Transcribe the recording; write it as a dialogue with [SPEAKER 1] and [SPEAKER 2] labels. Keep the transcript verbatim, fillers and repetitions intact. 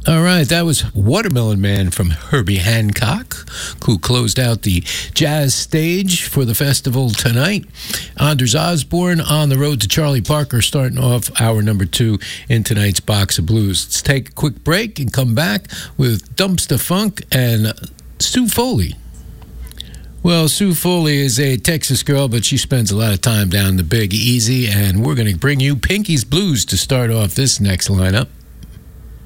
[SPEAKER 1] All right, that was Watermelon Man from Herbie Hancock, who closed out the jazz stage for the festival tonight. Anders Osborne, On the Road to Charlie Parker, starting off hour number two in tonight's Box of Blues. Let's take a quick break and come back with Dumpster Funk and Sue Foley. Well, Sue Foley is a Texas girl, but she spends a lot of time down the Big Easy, and we're going to bring you Pinky's Blues to start off this next lineup.